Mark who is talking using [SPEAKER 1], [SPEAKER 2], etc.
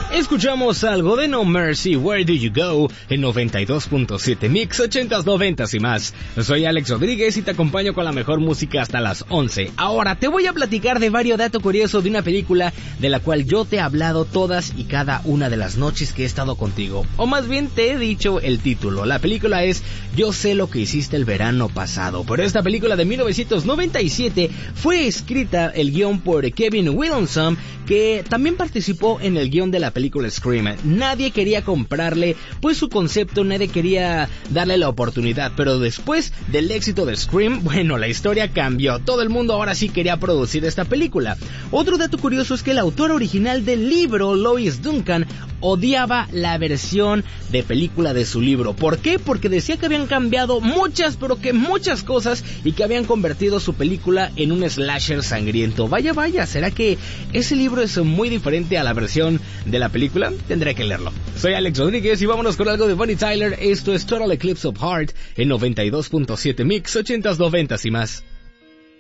[SPEAKER 1] Escuchamos algo de No Mercy, Where Do You Go, en 92.7 Mix, 80s, 90s y más. Soy Alex Rodríguez y te acompaño con la mejor música hasta las 11. Ahora te voy a platicar de varios datos curiosos de una película de la cual yo te he hablado todas y cada una de las noches que he estado contigo. O más bien te he dicho el título. La película es Yo sé lo que hiciste el verano pasado. Pero esta película de 1997 fue escrita el guión por Kevin Williamson, que también participó en el guión de la película Scream. Nadie quería comprarle pues su concepto, nadie quería darle la oportunidad, pero después del éxito de Scream, bueno, la historia cambió. Todo el mundo ahora sí quería producir esta película. Otro dato curioso es que el autor original del libro, Lois Duncan, odiaba la versión de película de su libro. ¿Por qué? Porque decía que habían cambiado muchas, pero que muchas cosas, y que habían convertido su película en un slasher sangriento. Vaya, ¿será que ese libro es muy diferente a la versión de la película? Tendré que leerlo. Soy Alex Rodríguez y vámonos con algo de Bonnie Tyler. Esto es Total Eclipse of Heart en 92.7 Mix, 80s, 90s y más.